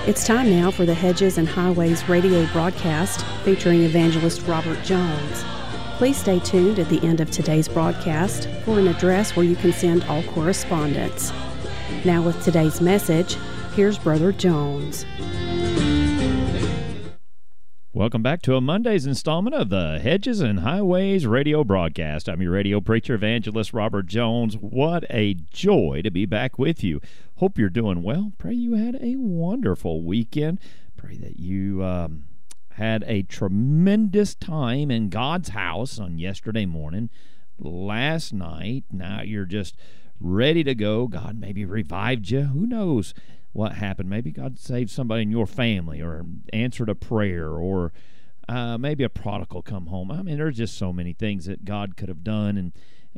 It's time now for the Hedges and Highways radio broadcast featuring evangelist Robert Jones. Please stay tuned at the end of today's broadcast for an address where you can send all correspondence. Now with today's message, here's Brother Jones. Welcome back to a Monday's installment of the Hedges and Highways radio broadcast. I'm your radio preacher, evangelist Robert Jones. What a joy to be back with you. Hope you're doing well. Pray you had a wonderful weekend. Pray that you had a tremendous time in God's house on yesterday morning, last night. Now you're just ready to go. God maybe revived you. Who knows what happened? Maybe God saved somebody in your family or answered a prayer or maybe a prodigal come home. I mean, there's just so many things that God could have done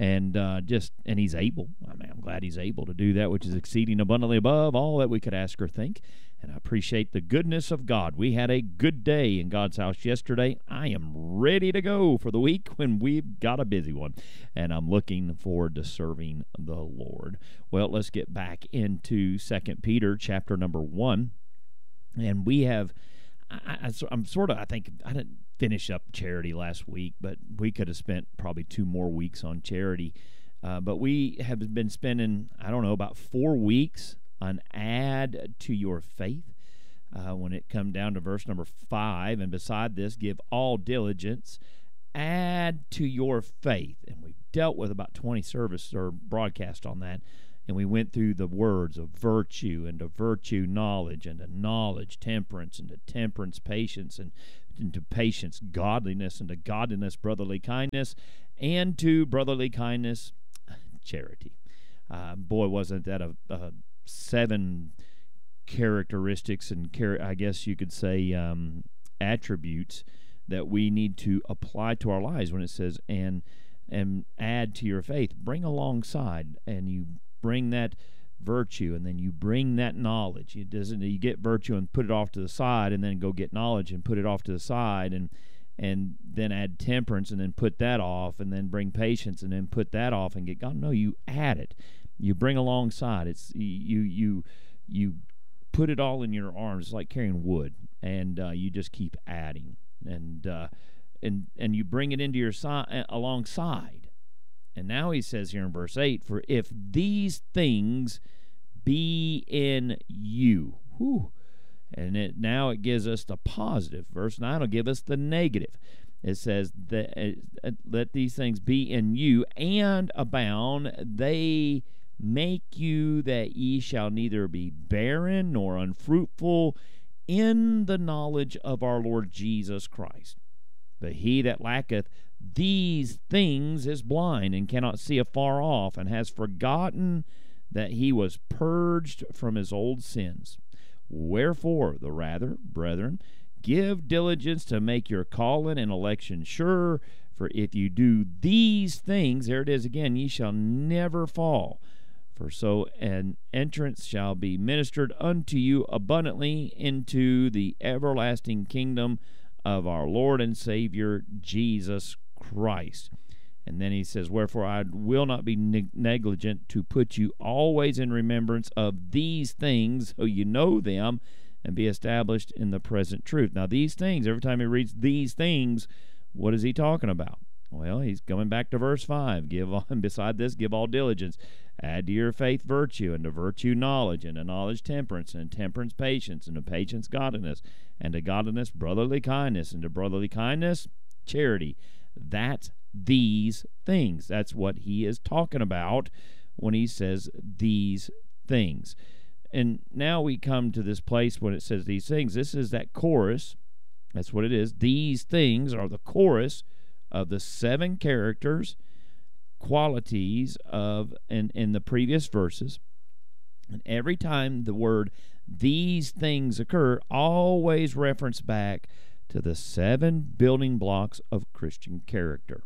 and He's able. I mean, I'm glad He's able to do that, which is exceeding abundantly above all that we could ask or think. And I appreciate the goodness of God. We had a good day in God's house yesterday. I am ready to go for the week when we've got a busy one. And I'm looking forward to serving the Lord. Well, let's get back into 2 Peter chapter number 1. And we have, I think I didn't finish up charity last week, but we could have spent probably 2 more weeks on charity. But we have been spending, about 4 weeks on add to your faith. When it come down to verse number 5, and beside this, give all diligence, add to your faith. And we dealt with about 20 service or broadcast on that, and we went through the words of virtue, and to virtue knowledge, and to knowledge temperance, and to temperance patience, and to patience godliness, and to godliness brotherly kindness, and to brotherly kindness charity. Boy, wasn't that a 7 characteristics and I guess you could say attributes that we need to apply to our lives when it says and add to your faith. Bring alongside, and you bring that virtue, and then you bring that knowledge. You get virtue and put it off to the side, and then go get knowledge and put it off to the side, and then add temperance and then put that off, and then bring patience and then put that off and get God. No, you add it. You bring alongside. It's you put it all in your arms. It's like carrying wood, and you just keep adding, and you bring it into your alongside. And now he says here in verse 8, for if these things be in you, and now it gives us the positive. Verse 9 will give us the negative. It says that let these things be in you and abound. They make you that ye shall neither be barren nor unfruitful in the knowledge of our Lord Jesus Christ. But he that lacketh these things is blind and cannot see afar off, and has forgotten that he was purged from his old sins. Wherefore, the rather, brethren, give diligence to make your calling and election sure. For if you do these things, there it is again, ye shall never fall. For so an entrance shall be ministered unto you abundantly into the everlasting kingdom of our Lord and Savior Jesus Christ. And then he says, wherefore I will not be negligent to put you always in remembrance of these things, so you know them, and be established in the present truth. Now these things, every time he reads these things, what is he talking about? Well, he's coming back to verse 5. Beside this, give all diligence. Add to your faith virtue, and to virtue knowledge, and to knowledge temperance, and temperance patience, and to patience godliness, and to godliness brotherly kindness, and to brotherly kindness charity. That's these things. That's what he is talking about when he says these things. And now we come to this place when it says these things. This is that chorus. That's what it is. These things are the chorus of the 7 characters, qualities of in the previous verses. And every time the word these things occur, always reference back to the 7 building blocks of Christian character.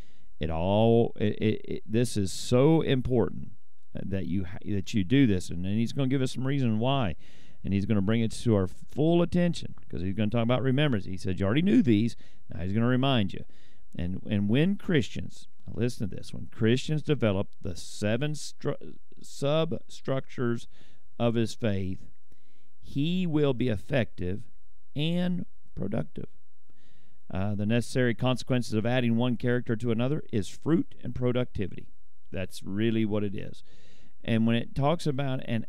This is so important that you do this, and then he's going to give us some reason why, and he's going to bring it to our full attention, because he's going to talk about remembrance. He said you already knew these. Now he's going to remind you. And when Christians, listen to this, when Christians develop the 7 substructures of his faith, he will be effective and productive. The necessary consequences of adding one character to another is fruit and productivity. That's really what it is. And when it talks about let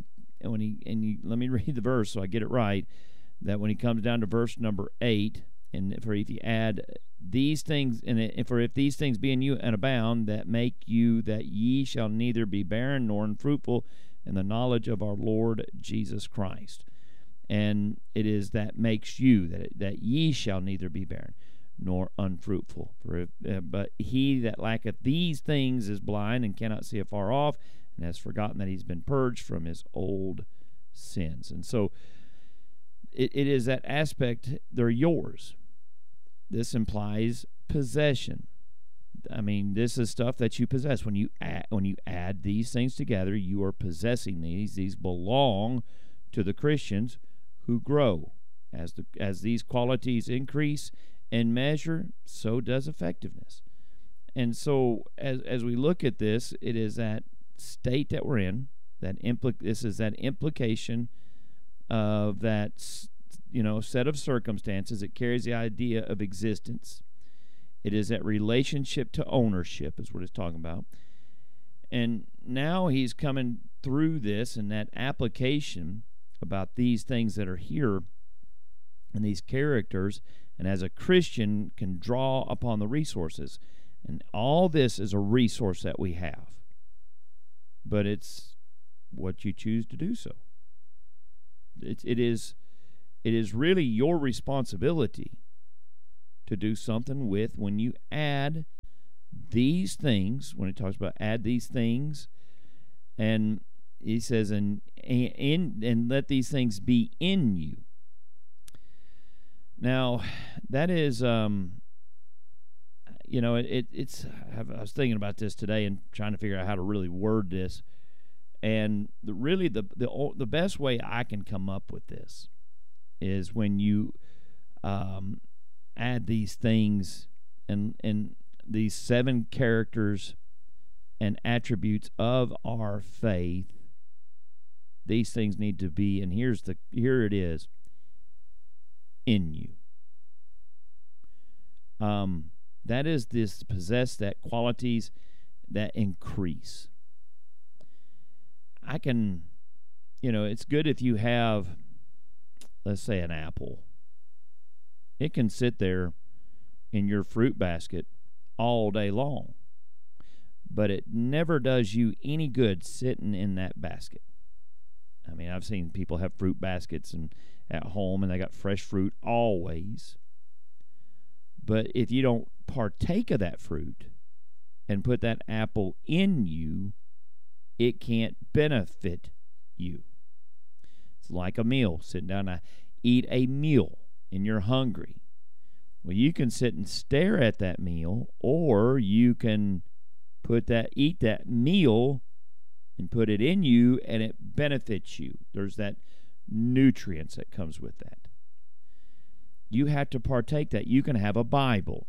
me read the verse so I get it right, that when he comes down to verse number 8, and for if you add these things, and for if these things be in you and abound, that make you that ye shall neither be barren nor unfruitful in the knowledge of our Lord Jesus Christ. And it is that makes you that ye shall neither be barren nor unfruitful. But he that lacketh these things is blind and cannot see afar off, and has forgotten that he's been purged from his old sins. And so it is that aspect, they're yours. This implies possession. I mean, this is stuff that you possess. When you add these things together, you are possessing these. These belong to the Christians who grow. As these qualities increase in measure, so does effectiveness. And so as we look at this, it is that state that we're in, this is that implication of that set of circumstances. It carries the idea of existence. It is that relationship to ownership is what it's talking about. And now he's coming through this and that application about these things that are here and these characters, and as a Christian can draw upon the resources. And all this is a resource that we have. But it's what you choose to do so. It is really your responsibility to do something with when you add these things. When it talks about add these things, and he says, and let these things be in you. Now, that is, it's. I was thinking about this today and trying to figure out how to really word this, and the best way I can come up with this is when you add these things and these 7 characters and attributes of our faith. These things need to be, and here it is, in you. That is this possess that qualities that increase. It's good if you have, let's say, an apple. It can sit there in your fruit basket all day long, but it never does you any good sitting in that basket. I mean, I've seen people have fruit baskets at home, and they got fresh fruit always. But if you don't partake of that fruit and put that apple in you, it can't benefit you. It's like a meal. Sitting down and eat a meal, and you're hungry. Well, you can sit and stare at that meal, or you can eat that meal and put it in you, and it benefits you. There's that nutrients that comes with that. You have to partake that. You can have a Bible,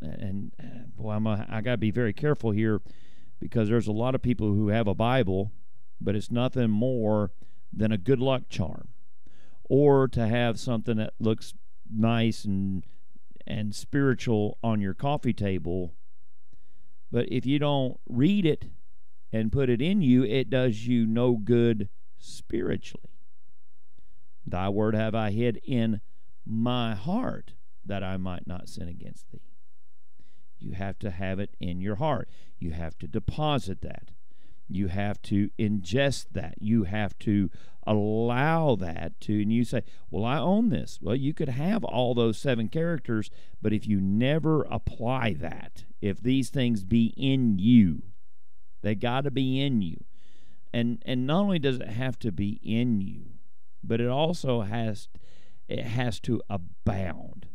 I got to be very careful here, because there's a lot of people who have a Bible, but it's nothing more than a good luck charm, or to have something that looks nice and spiritual on your coffee table. But if you don't read it and put it in you, it does you no good spiritually. Thy word have I hid in my heart, that I might not sin against thee. You have to have it in your heart. You have to deposit that. You have to ingest that. You have to allow that to, and you say, well, I own this. Well, you could have all those 7 characters, but if you never apply that, if these things be in you, they got to be in you. And not only does it have to be in you, but it also has to abound.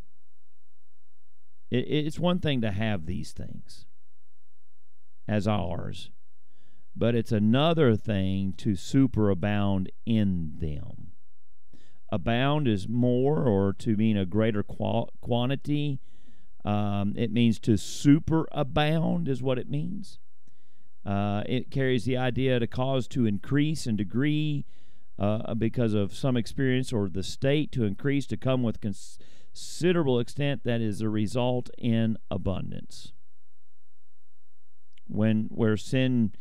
It's one thing to have these things as ours, but it's another thing to superabound in them. Abound is more, or to mean a greater quantity. It means to superabound is what it means. It carries the idea to cause to increase in degree, because of some experience or the state to increase, to come with considerable extent that is a result in abundance. Where sin,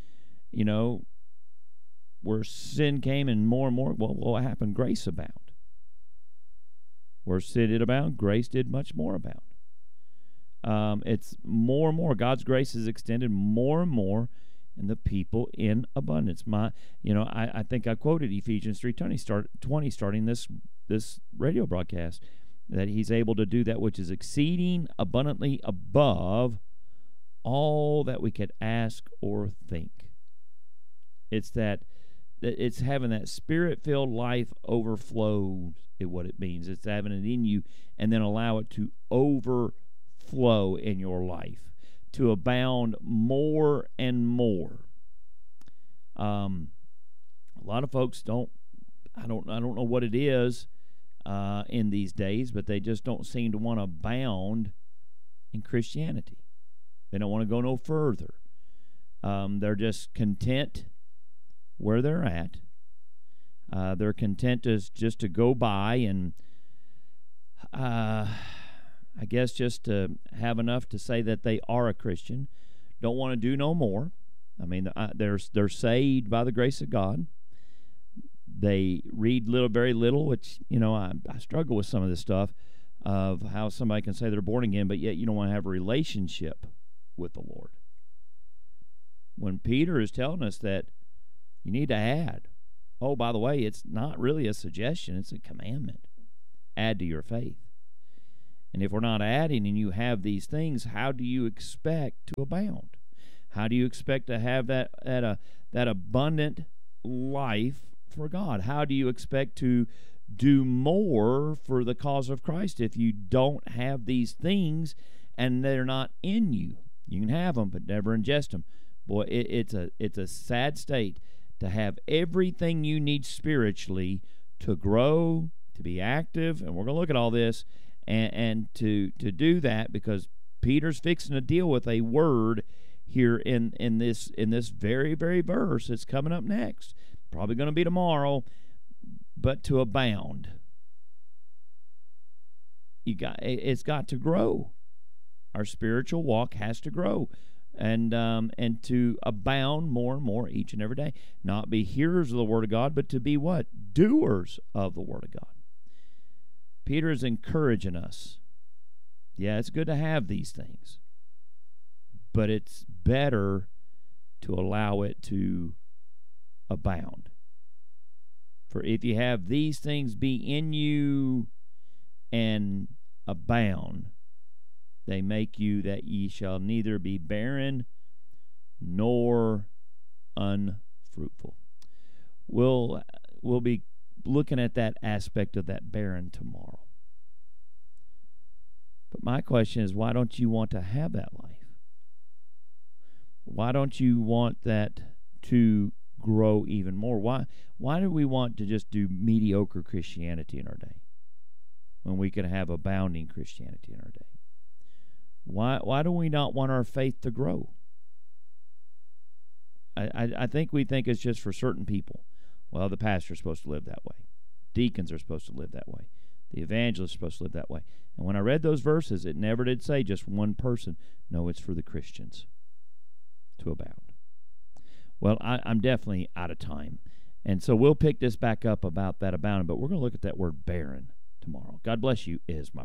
where sin came and more, well, what happened? Grace abound. Where sin did abound, grace did much more abound. It's more and more. God's grace is extended more and more in the people in abundance. I think I quoted Ephesians 3:20 starting this radio broadcast, that He's able to do that which is exceeding abundantly above all that we could ask or think. It's having that Spirit-filled life overflow is what it means. It's having it in you and then allow it to overflow in your life, to abound more and more. A lot of folks I don't know what it is in these days, but they just don't seem to want to abound in Christianity. They don't want to go no further. They're just content where they're at. They're content just to go by and I guess just to have enough to say that they are a Christian. Don't want to do no more. I mean, they're saved by the grace of God. They read very little, which, I struggle with some of this stuff of how somebody can say they're born again, but yet you don't want to have a relationship with the Lord. When Peter is telling us that you need to add, oh, by the way, it's not really a suggestion, it's a commandment. Add to your faith. And if we're not adding and you have these things, how do you expect to abound? How do you expect to have that abundant life for God? How do you expect to do more for the cause of Christ if you don't have these things and they're not in you? You can have them, but never ingest them. Boy, it's a sad state to have everything you need spiritually to grow, to be active, and we're going to look at all this, and to do that, because Peter's fixing to deal with a word here in this very, very verse that's coming up next. Probably going to be tomorrow, but to abound. It's got to grow. Our spiritual walk has to grow, and to abound more and more each and every day. Not be hearers of the Word of God, but to be what? Doers of the Word of God. Peter is encouraging us. Yeah, it's good to have these things, but it's better to allow it to abound. For if you have these things be in you and abound, they make you that ye shall neither be barren nor unfruitful. We'll be looking at that aspect of that barren tomorrow. But my question is, why don't you want to have that life? Why don't you want that to grow even more? Why do we want to just do mediocre Christianity in our day when we can have abounding Christianity in our day? Why do we not want our faith to grow? I think we think it's just for certain people. Well, the pastor's supposed to live that way. Deacons are supposed to live that way. The evangelist is supposed to live that way. And when I read those verses, it never did say just one person. No, it's for the Christians to abound. Well, I'm definitely out of time. And so we'll pick this back up about that abounding, but we're going to look at that word barren tomorrow. God bless you is my